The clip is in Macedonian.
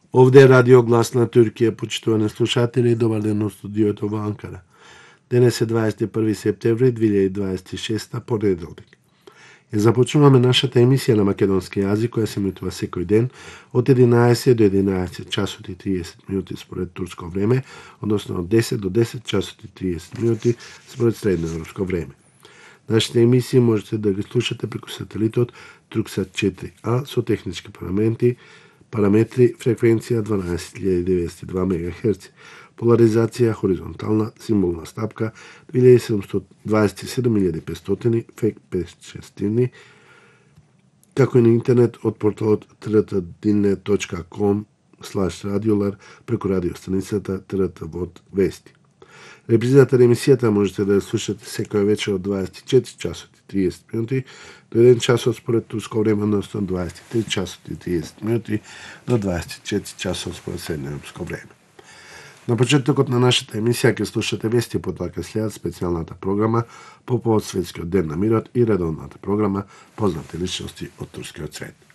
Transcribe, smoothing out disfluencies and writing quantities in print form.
Ovde je Radio Glasna Türkija, почитувани слушатели, добар ден од студиото во Анкара. Денес е 21 септември 2026, понеделник. Ја започнуваме нашата емисија на македонски јазик, која се емитува секој ден од 11 до 11 часот и 30 минути според турско време, односно од 10 до 10 часот и 30 минути според средноевропско време. Нашите емисии можете да ги слушате преку сателитот Турксат 4А со технички параметри фреквенција 12902 МГц, поларизација хоризонтална, символна стапка 2727500 фек 5 како и на интернет од порталот trtdine.com/radiolar преку радиостаницата TRT Вод Вести. Репризата на емисијата можете да ја слушате секој вечер од 24 часот и 30 минути до 1 часот според турско време, односно 23 часот и 30 минути до 24 часот според средноевропско време. На почетокот на нашата емисија ќе слушате вести, потоа ќе следат специјалната програма по повод Светскиот ден на мирот и редовната програма Познати личности од турскиот свет.